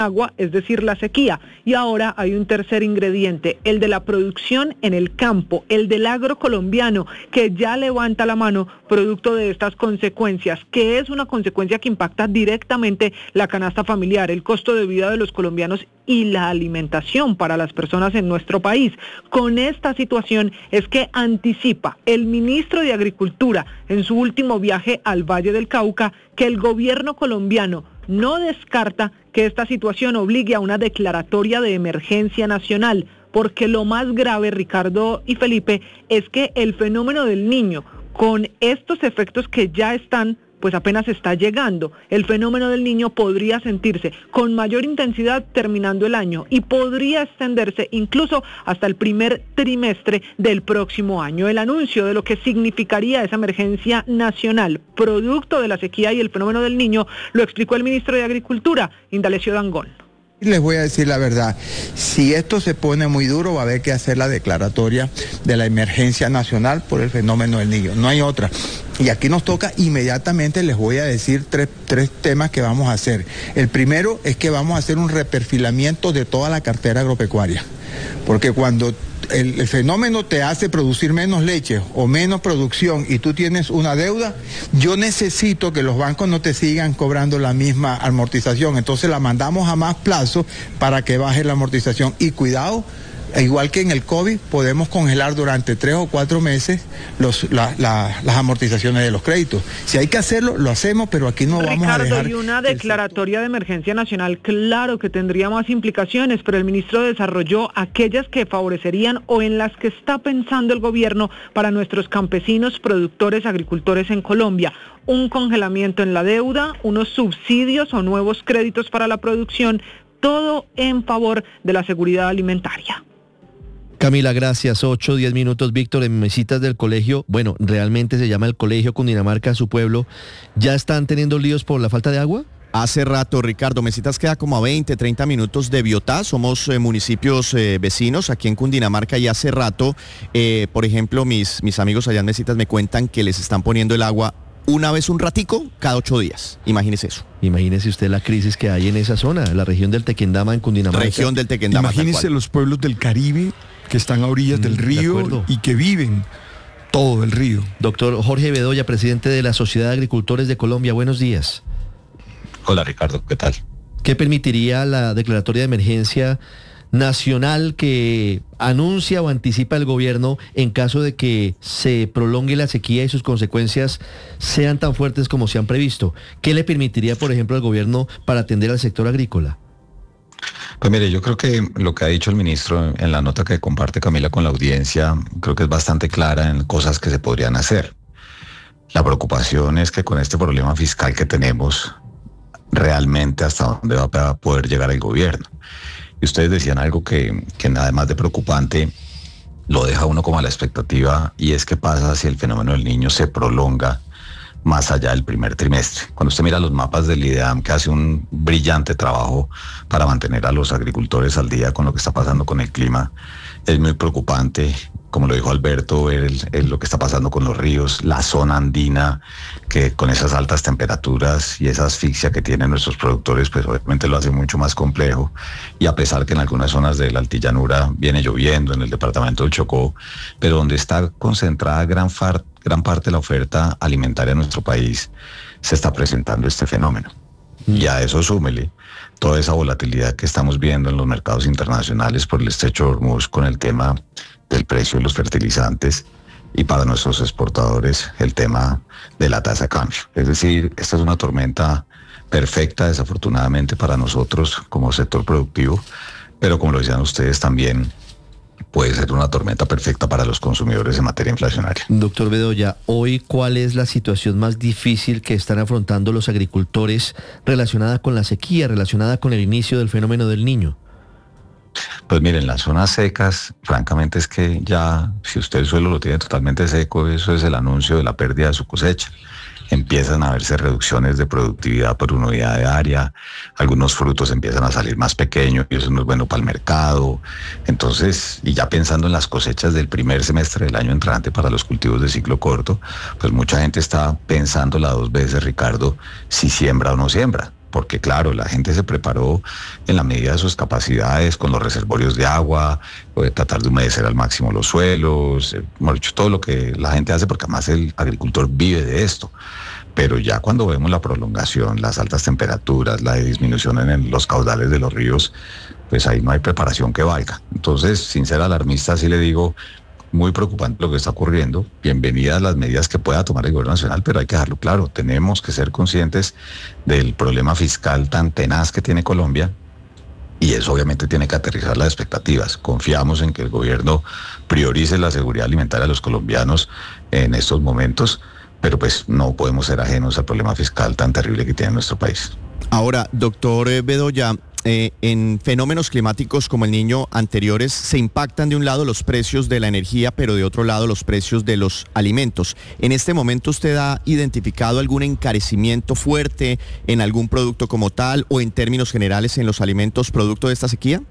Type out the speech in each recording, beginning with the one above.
agua, es decir, la sequía. Y ahora hay un tercer ingrediente, el de la producción en el campo, el del agro colombiano, que ya levanta la mano producto de estas consecuencias, que es una consecuencia que impacta directamente la canasta familiar, el costo de vida de los colombianos y la alimentación para las personas en nuestro país. Con esta situación es que anticipa el ministro de Agricultura en su último viaje al Valle del Cauca que el gobierno colombiano no descarta que esta situación obligue a una declaratoria de emergencia nacional, porque lo más grave, Ricardo y Felipe, es que el fenómeno del Niño, con estos efectos que ya están, pues apenas está llegando, el fenómeno del Niño podría sentirse con mayor intensidad terminando el año y podría extenderse incluso hasta el primer trimestre del próximo año. El anuncio de lo que significaría esa emergencia nacional, producto de la sequía y el fenómeno del Niño, lo explicó el ministro de Agricultura, Indalecio Dangond. Les voy a decir la verdad, si esto se pone muy duro va a haber que hacer la declaratoria de la emergencia nacional por el fenómeno del Niño, no hay otra. Y aquí nos toca inmediatamente, les voy a decir tres temas que vamos a hacer. El primero es que vamos a hacer un reperfilamiento de toda la cartera agropecuaria, porque cuando el fenómeno te hace producir menos leche o menos producción y tú tienes una deuda, yo necesito que los bancos no te sigan cobrando la misma amortización, entonces la mandamos a más plazo para que baje la amortización. Y cuidado, igual que en el COVID, podemos congelar durante 3 o 4 meses las amortizaciones de los créditos. Si hay que hacerlo, lo hacemos, pero aquí no vamos a dejar... Y una declaratoria de emergencia nacional, claro que tendría más implicaciones, pero el ministro desarrolló aquellas que favorecerían o en las que está pensando el gobierno para nuestros campesinos, productores, agricultores en Colombia. Un congelamiento en la deuda, unos subsidios o nuevos créditos para la producción, todo en favor de la seguridad alimentaria. Camila, gracias. 8-10 minutos, Víctor, en Mesitas del colegio. Bueno, realmente se llama el Colegio Cundinamarca, su pueblo. ¿Ya están teniendo líos por la falta de agua? Hace rato, Ricardo. Mesitas queda como a 20-30 minutos de Biotá. Somos municipios vecinos aquí en Cundinamarca y hace rato, por ejemplo, mis amigos allá en Mesitas me cuentan que les están poniendo el agua una vez un ratico cada 8 días. Imagínese eso. Imagínese usted la crisis que hay en esa zona, la región del Tequendama en Cundinamarca. Región del Tequendama. Imagínese los pueblos del Caribe que están a orillas del río y que viven todo el río. Doctor Jorge Bedoya, presidente de la Sociedad de Agricultores de Colombia, buenos días. Hola Ricardo, ¿qué tal? ¿Qué permitiría la declaratoria de emergencia nacional que anuncia o anticipa el gobierno en caso de que se prolongue la sequía y sus consecuencias sean tan fuertes como se han previsto? ¿Qué le permitiría, por ejemplo, al gobierno para atender al sector agrícola? Pues mire, yo creo que lo que ha dicho el ministro en la nota que comparte Camila con la audiencia, creo que es bastante clara en cosas que se podrían hacer. La preocupación es que con este problema fiscal que tenemos, realmente hasta dónde va a poder llegar el gobierno. Y ustedes decían algo que nada más de preocupante, lo deja uno como a la expectativa, y es qué pasa si el fenómeno del Niño se prolonga más allá del primer trimestre. Cuando usted mira los mapas del IDEAM, que hace un brillante trabajo para mantener a los agricultores al día con lo que está pasando con el clima, es muy preocupante, como lo dijo Alberto, ver lo que está pasando con los ríos, la zona andina, que con esas altas temperaturas y esa asfixia que tienen nuestros productores, pues obviamente lo hace mucho más complejo. Y a pesar que en algunas zonas de la altillanura viene lloviendo, en el departamento del Chocó, pero donde está concentrada gran parte de la oferta alimentaria de nuestro país, se está presentando este fenómeno. Y a eso súmele toda esa volatilidad que estamos viendo en los mercados internacionales por el estrecho de Hormuz con el tema del precio de los fertilizantes, y para nuestros exportadores el tema de la tasa de cambio. Es decir, esta es una tormenta perfecta, desafortunadamente para nosotros como sector productivo, pero como lo decían ustedes también, puede ser una tormenta perfecta para los consumidores en materia inflacionaria. Doctor Bedoya, hoy, ¿cuál es la situación más difícil que están afrontando los agricultores relacionada con la sequía, relacionada con el inicio del fenómeno del Niño? Pues miren, las zonas secas, francamente es que ya, si usted el suelo lo tiene totalmente seco, eso es el anuncio de la pérdida de su cosecha. Empiezan a verse reducciones de productividad por unidad de área, algunos frutos empiezan a salir más pequeños y eso no es bueno para el mercado. Entonces, y ya pensando en las cosechas del primer semestre del año entrante para los cultivos de ciclo corto, pues mucha gente está pensándola 2 veces, Ricardo, si siembra o no siembra. porque claro, la gente se preparó en la medida de sus capacidades con los reservorios de agua, tratar de humedecer al máximo los suelos, hemos dicho todo lo que la gente hace, porque además el agricultor vive de esto. Pero ya cuando vemos la prolongación, las altas temperaturas, la disminución en los caudales de los ríos, pues ahí no hay preparación que valga. Entonces, sin ser alarmista, sí le digo, muy preocupante lo que está ocurriendo. Bienvenidas las medidas que pueda tomar el gobierno nacional, pero hay que dejarlo claro, tenemos que ser conscientes del problema fiscal tan tenaz que tiene Colombia, y eso obviamente tiene que aterrizar las expectativas. Confiamos en que el gobierno priorice la seguridad alimentaria de los colombianos en estos momentos, pero pues no podemos ser ajenos al problema fiscal tan terrible que tiene nuestro país. Ahora, doctor Bedoya, en fenómenos climáticos como el Niño anteriores se impactan de un lado los precios de la energía, pero de otro lado los precios de los alimentos. ¿En este momento usted ha identificado algún encarecimiento fuerte en algún producto como tal o en términos generales en los alimentos producto de esta sequía?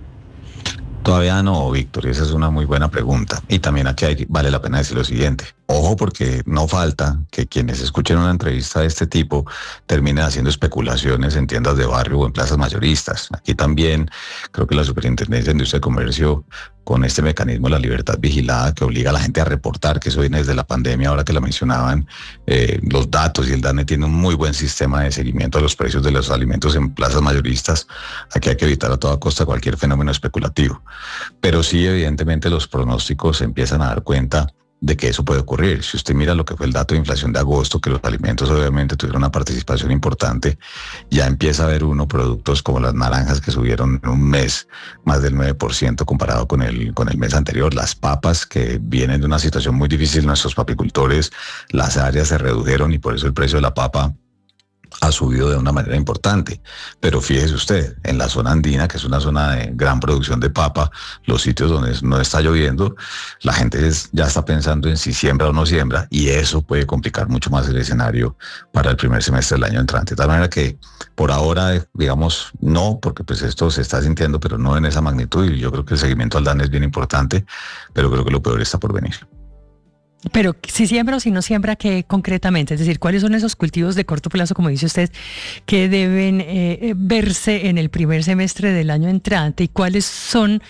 Todavía no, Víctor, y esa es una muy buena pregunta. Y también aquí vale la pena decir lo siguiente. Ojo, porque no falta que quienes escuchen una entrevista de este tipo terminen haciendo especulaciones en tiendas de barrio o en plazas mayoristas. Aquí también creo que la Superintendencia de Industria y Comercio, con este mecanismo de la libertad vigilada que obliga a la gente a reportar, que eso viene desde la pandemia, ahora que la mencionaban, los datos, y el DANE tiene un muy buen sistema de seguimiento a los precios de los alimentos en plazas mayoristas. Aquí hay que evitar a toda costa cualquier fenómeno especulativo. Pero sí, evidentemente, los pronósticos se empiezan a dar cuenta de que eso puede ocurrir. Si usted mira lo que fue el dato de inflación de agosto, que los alimentos obviamente tuvieron una participación importante, ya empieza a haber productos como las naranjas que subieron en un mes más del 9% comparado con el mes anterior, las papas que vienen de una situación muy difícil, nuestros papicultores, las áreas se redujeron y por eso el precio de la papa ha subido de una manera importante. Pero fíjese usted, en la zona andina, que es una zona de gran producción de papa, los sitios donde no está lloviendo, la gente ya está pensando en si siembra o no siembra, y eso puede complicar mucho más el escenario para el primer semestre del año entrante. De tal manera que por ahora, digamos, no, porque pues esto se está sintiendo, pero no en esa magnitud, y yo creo que el seguimiento al DANE es bien importante, pero creo que lo peor está por venir. Pero si siembra o si no siembra, ¿qué concretamente? Es decir, ¿cuáles son esos cultivos de corto plazo, como dice usted, que deben verse en el primer semestre del año entrante? ¿Y cuáles son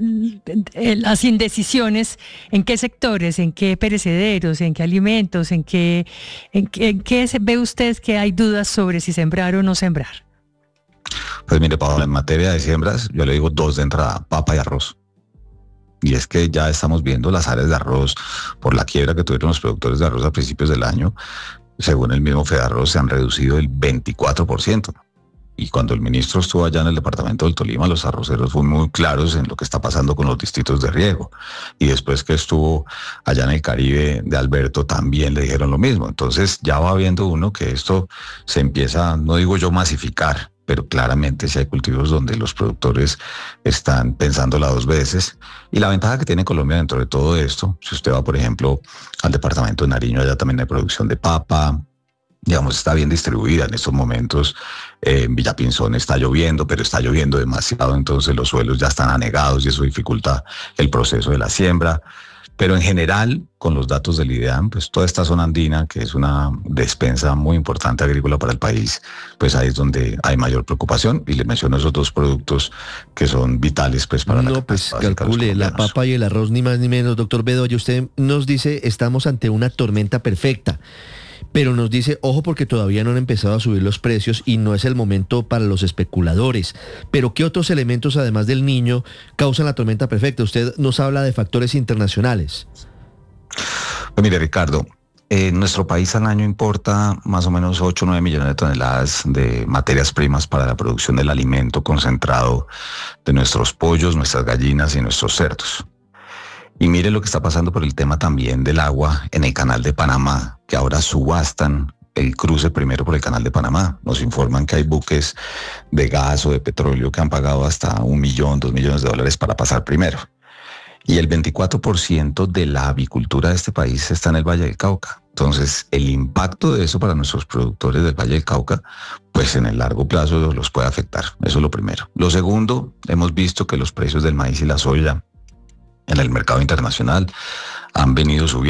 las indecisiones? ¿En qué sectores? ¿En qué perecederos? ¿En qué alimentos? ¿En qué ve usted que hay dudas sobre si sembrar o no sembrar? Pues mire, Paola, en materia de siembras, yo le digo 2 de entrada: papa y arroz. Y es que ya estamos viendo las áreas de arroz, por la quiebra que tuvieron los productores de arroz a principios del año, según el mismo Fedarroz, se han reducido el 24%. Y cuando el ministro estuvo allá en el departamento del Tolima, los arroceros fueron muy claros en lo que está pasando con los distritos de riego. Y después que estuvo allá en el Caribe de Alberto, también le dijeron lo mismo. Entonces ya va viendo uno que esto se empieza, no digo yo masificar, pero claramente sí hay cultivos donde los productores están pensándola 2 veces. Y la ventaja que tiene Colombia dentro de todo esto, si usted va, por ejemplo, al departamento de Nariño, allá también hay producción de papa, digamos, está bien distribuida en estos momentos. En Villapinzón está lloviendo, pero está lloviendo demasiado, entonces los suelos ya están anegados y eso dificulta el proceso de la siembra. Pero en general, con los datos del IDEAM, pues toda esta zona andina, que es una despensa muy importante agrícola para el país, pues ahí es donde hay mayor preocupación. Y le menciono esos 2 productos que son vitales pues para la pues calcule, la papa y el arroz, ni más ni menos. Doctor Bedoya, usted nos dice, estamos ante una tormenta perfecta, pero nos dice, ojo, porque todavía no han empezado a subir los precios y no es el momento para los especuladores. Pero ¿qué otros elementos, además del Niño, causan la tormenta perfecta? Usted nos habla de factores internacionales. Pues mire, Ricardo, nuestro país al año importa más o menos 8 o 9 millones de toneladas de materias primas para la producción del alimento concentrado de nuestros pollos, nuestras gallinas y nuestros cerdos. Y mire lo que está pasando por el tema también del agua en el Canal de Panamá, que ahora subastan el cruce primero por el Canal de Panamá. Nos informan que hay buques de gas o de petróleo que han pagado hasta 1 millón, 2 millones de dólares para pasar primero. Y el 24% de la avicultura de este país está en el Valle del Cauca. Entonces, el impacto de eso para nuestros productores del Valle del Cauca, pues en el largo plazo los puede afectar. Eso es lo primero. Lo segundo, hemos visto que los precios del maíz y la soya en el mercado internacional han venido subiendo.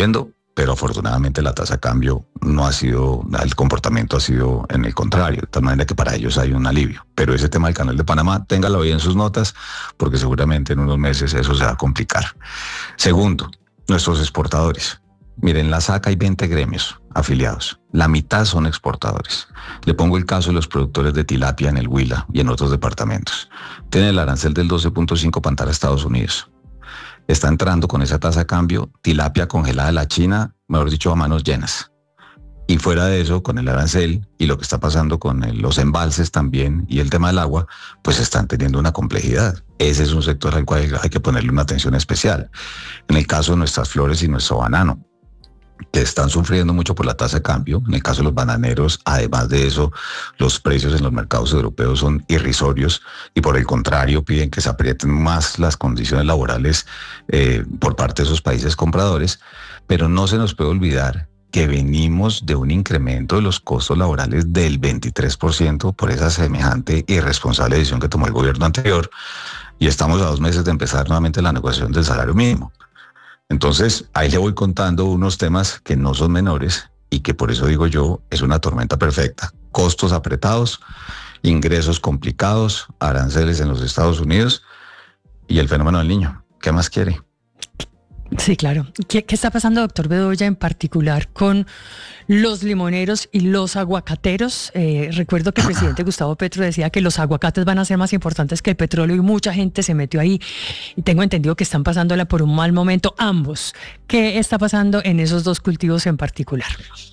pero afortunadamente la tasa de cambio no ha sido, el comportamiento ha sido en el contrario, de tal manera que para ellos hay un alivio. Pero ese tema del Canal de Panamá, téngalo ahí en sus notas, porque seguramente en unos meses eso se va a complicar. Segundo, nuestros exportadores. Miren, la SAC hay 20 gremios afiliados, la mitad son exportadores. Le pongo el caso de los productores de tilapia en el Huila y en otros departamentos. Tienen el arancel del 12.5 para entrar a Estados Unidos. Está entrando con esa tasa de cambio tilapia congelada de la China, mejor dicho, a manos llenas. Y fuera de eso, con el arancel y lo que está pasando con los embalses también y el tema del agua, pues están teniendo una complejidad. Ese es un sector al cual hay que ponerle una atención especial. En el caso de nuestras flores y nuestro banano, que están sufriendo mucho por la tasa de cambio. En el caso de los bananeros, además de eso, los precios en los mercados europeos son irrisorios y por el contrario piden que se aprieten más las condiciones laborales por parte de esos países compradores, pero no se nos puede olvidar que venimos de un incremento de los costos laborales del 23% por esa semejante irresponsable decisión que tomó el gobierno anterior y estamos a 2 meses de empezar nuevamente la negociación del salario mínimo. Entonces, ahí le voy contando unos temas que no son menores y que por eso digo yo, es una tormenta perfecta. Costos apretados, ingresos complicados, aranceles en los Estados Unidos y el fenómeno del niño. ¿Qué más quiere? Sí, claro. ¿Qué está pasando, doctor Bedoya, en particular con los limoneros y los aguacateros? Recuerdo que el presidente Gustavo Petro decía que los aguacates van a ser más importantes que el petróleo y mucha gente se metió ahí y tengo entendido que están pasándola por un mal momento ambos. ¿Qué está pasando en esos dos cultivos en particular?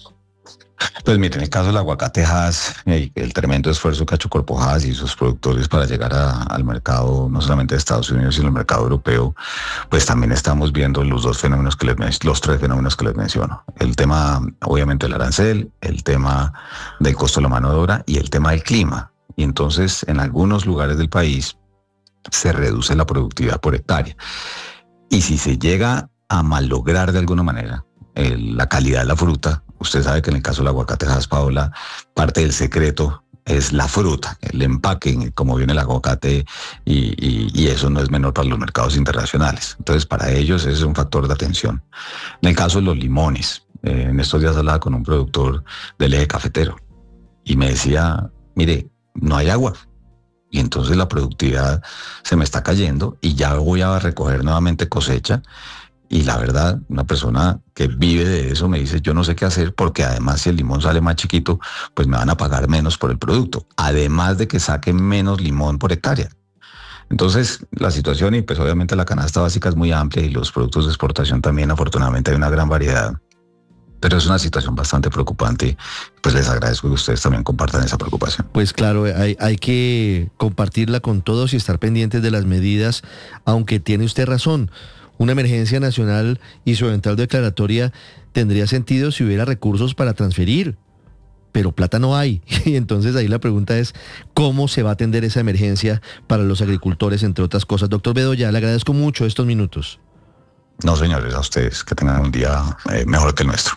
Pues miren, en el caso del aguacate Hass, el tremendo esfuerzo que ha hecho Corpo Hass y sus productores para llegar al mercado, no solamente de Estados Unidos, sino al mercado europeo, pues también estamos viendo los tres fenómenos que les menciono. El tema, obviamente, del arancel, el tema del costo de la mano de obra y el tema del clima. Y entonces, en algunos lugares del país se reduce la productividad por hectárea. Y si se llega a malograr de alguna manera la calidad de la fruta, usted sabe que en el caso del aguacate Hass, Paola, parte del secreto es la fruta, el empaque, cómo viene el aguacate y eso no es menor para los mercados internacionales. Entonces, para ellos ese es un factor de atención. En el caso de los limones, en estos días hablaba con un productor del eje cafetero y me decía, mire, no hay agua. Y entonces la productividad se me está cayendo y ya voy a recoger nuevamente cosecha. Y la verdad, una persona que vive de eso me dice, yo no sé qué hacer porque además si el limón sale más chiquito, pues me van a pagar menos por el producto. Además de que saquen menos limón por hectárea. Entonces, la situación y pues obviamente la canasta básica es muy amplia y los productos de exportación también, afortunadamente hay una gran variedad. Pero es una situación bastante preocupante. Pues les agradezco que ustedes también compartan esa preocupación. Pues claro, hay que compartirla con todos y estar pendientes de las medidas, aunque tiene usted razón. Una emergencia nacional y su eventual declaratoria tendría sentido si hubiera recursos para transferir, pero plata no hay. Y entonces ahí la pregunta es, ¿cómo se va a atender esa emergencia para los agricultores, entre otras cosas? Doctor Bedoya, le agradezco mucho estos minutos. No, señores, a ustedes, que tengan un día mejor que el nuestro.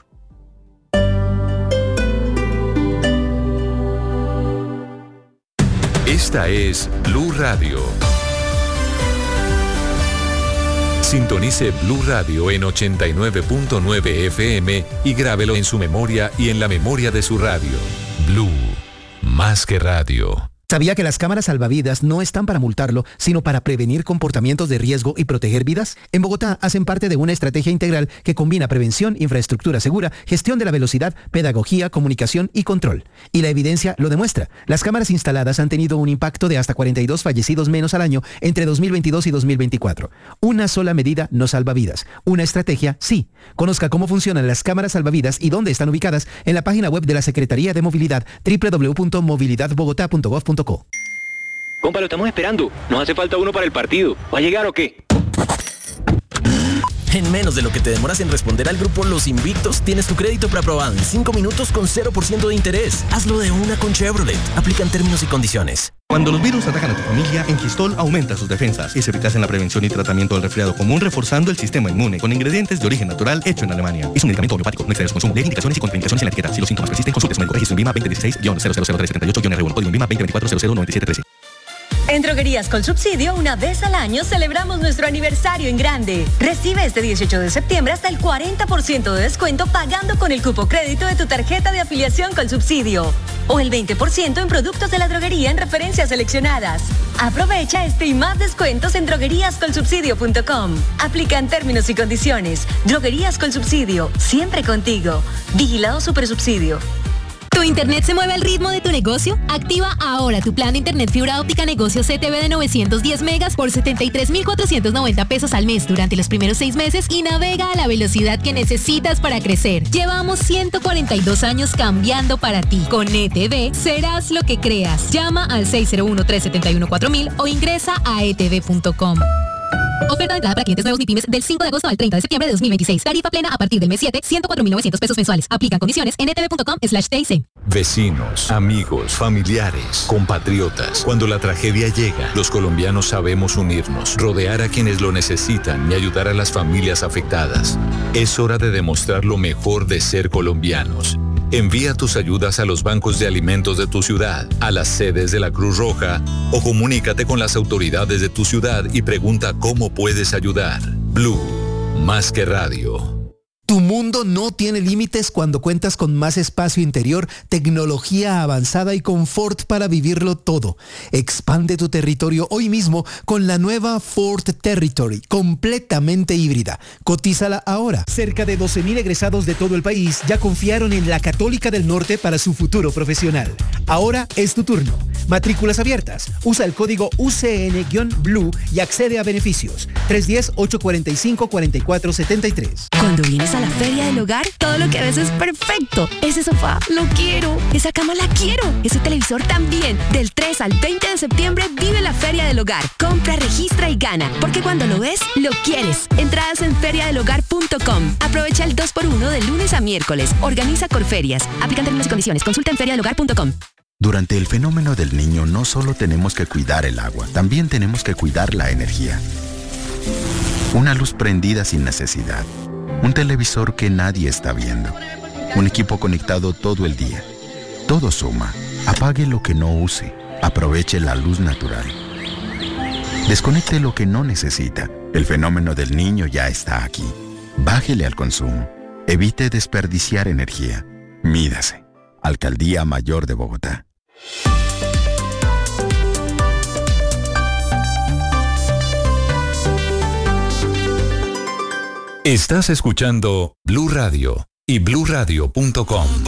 Esta es Blue Radio. Sintonice Blue Radio en 89.9 FM y grábelo en su memoria y en la memoria de su radio. Blue, más que radio. ¿Sabía que las cámaras salvavidas no están para multarlo, sino para prevenir comportamientos de riesgo y proteger vidas? En Bogotá hacen parte de una estrategia integral que combina prevención, infraestructura segura, gestión de la velocidad, pedagogía, comunicación y control. Y la evidencia lo demuestra. Las cámaras instaladas han tenido un impacto de hasta 42 fallecidos menos al año entre 2022 y 2024. Una sola medida no salva vidas. Una estrategia sí. Conozca cómo funcionan las cámaras salvavidas y dónde están ubicadas en la página web de la Secretaría de Movilidad www.movilidadbogotá.gov.co. Compa, lo estamos esperando. Nos hace falta uno para el partido. ¿Va a llegar o qué? En menos de lo que te demoras en responder al grupo Los Invictos, tienes tu crédito preaprobado en 5 minutos con 0% de interés. Hazlo de una con Chevrolet. Aplican términos y condiciones. Cuando los virus atacan a tu familia, Engistol aumenta sus defensas. Es eficaz en la prevención y tratamiento del resfriado común, reforzando el sistema inmune con ingredientes de origen natural hecho en Alemania. Es un medicamento homeopático, no excede su consumo. Lee indicaciones y contraindicaciones en la etiqueta. Si los síntomas persisten, consulte a su médico. Registro en BIMA 2016-000378-R1. Código BIMA 2024-009713. En Droguerías Colsubsidio, una vez al año celebramos nuestro aniversario en grande. Recibe este 18 de septiembre hasta el 40% de descuento pagando con el cupo crédito de tu tarjeta de afiliación Colsubsidio. O el 20% en productos de la droguería en referencias seleccionadas. Aprovecha este y más descuentos en drogueríascolsubsidio.com. Aplican términos y condiciones. Droguerías Colsubsidio, siempre contigo. Vigilado Supersubsidio. ¿Tu internet se mueve al ritmo de tu negocio? Activa ahora tu plan de internet fibra óptica negocio CTV de 910 megas por 73,490 pesos al mes durante los primeros 6 meses y navega a la velocidad que necesitas para crecer. Llevamos 142 años cambiando para ti. Con ETV serás lo que creas. Llama al 601-371-4000 o ingresa a etv.com. Oferta de entrada para clientes nuevos ni pymes del 5 de agosto al 30 de septiembre de 2026. Tarifa plena a partir del mes 7, 104,900 pesos mensuales. Aplican condiciones en etv.com/TIC. Vecinos, amigos, familiares, compatriotas. Cuando la tragedia llega, los colombianos sabemos unirnos, rodear a quienes lo necesitan y ayudar a las familias afectadas. Es hora de demostrar lo mejor de ser colombianos. Envía tus ayudas a los bancos de alimentos de tu ciudad, a las sedes de la Cruz Roja o comunícate con las autoridades de tu ciudad y pregunta cómo puedes ayudar. Blue, más que radio. Tu mundo no tiene límites cuando cuentas con más espacio interior, tecnología avanzada y confort para vivirlo todo. Expande tu territorio hoy mismo con la nueva Ford Territory, completamente híbrida. Cotízala ahora. Cerca de 12,000 egresados de todo el país ya confiaron en la Católica del Norte para su futuro profesional. Ahora es tu turno. Matrículas abiertas. Usa el código UCN-BLUE y accede a beneficios. 310-845-4473. Cuando vienes a la Feria del Hogar, todo lo que ves es perfecto. Ese sofá, lo quiero. Esa cama, la quiero. Ese televisor también. Del 3 al 20 de septiembre vive la Feria del Hogar. Compra, registra y gana. Porque cuando lo ves, lo quieres. Entradas en feriadelhogar.com. Aprovecha el 2x1 de lunes a miércoles. Organiza Corferias. Aplican términos y condiciones. Consulta en feriadelhogar.com. Durante el fenómeno del Niño no solo tenemos que cuidar el agua, también tenemos que cuidar la energía. Una luz prendida sin necesidad. Un televisor que nadie está viendo. Un equipo conectado todo el día. Todo suma. Apague lo que no use. Aproveche la luz natural. Desconecte lo que no necesita. El fenómeno del Niño ya está aquí. Bájele al consumo. Evite desperdiciar energía. Mídase. Alcaldía Mayor de Bogotá. Estás escuchando Blue Radio y bluradio.com.